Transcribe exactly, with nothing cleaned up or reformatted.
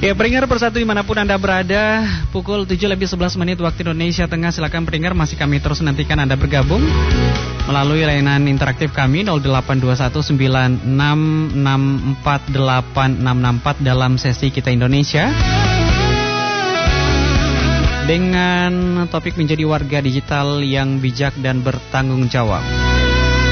Ya, pendengar persatu dimanapun Anda berada, pukul tujuh lebih sebelas menit waktu Indonesia Tengah. Silakan pendengar, masih kami terus nantikan Anda bergabung melalui layanan interaktif kami nol delapan dua satu sembilan enam enam empat delapan enam enam empat dalam sesi Kita Indonesia dengan topik menjadi warga digital yang bijak dan bertanggung jawab.